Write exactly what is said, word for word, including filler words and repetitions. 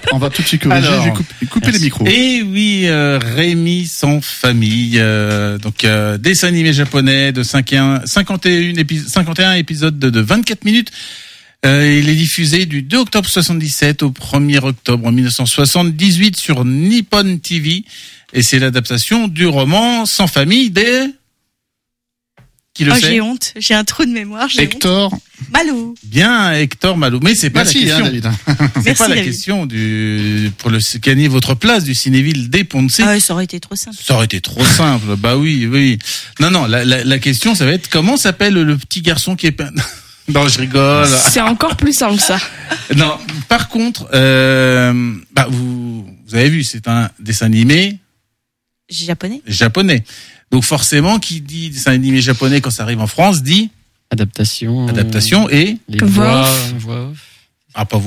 On va tout de suite corriger. Alors, J'ai coupé, coupé les micros. Et oui, euh, Rémi sans famille. Euh, donc euh, dessin animé japonais de cinq et un, cinquante et un, épi- cinquante et un épisodes de, de vingt-quatre minutes. Euh, il est diffusé du deux octobre soixante-dix-sept au premier octobre mille neuf cent soixante-dix-huit sur Nippon T V. Et c'est l'adaptation du roman Sans famille des... Qui le Oh, sait? j'ai honte, j'ai un trou de mémoire, j'ai Hector. honte. Malou. Bien, Hector Malou. Mais c'est pas Merci, la hein, question. David. C'est Merci, pas la David. question du, pour le, gagner votre place du Cinéville des Ponts-de-Cé. Ah ouais, ça aurait été trop simple. Ça aurait été trop simple. Bah oui, oui. Non, non, la, la, la question, ça va être comment s'appelle le petit garçon qui est peint. Non, je rigole. C'est encore plus simple que ça. Non, par contre, euh, bah vous, vous avez vu, c'est un dessin animé Japonais. japonais. Donc forcément, qui dit dessin animé japonais quand ça arrive en France dit Adaptation. adaptation et Les Voix voix, off. voix off. ah pas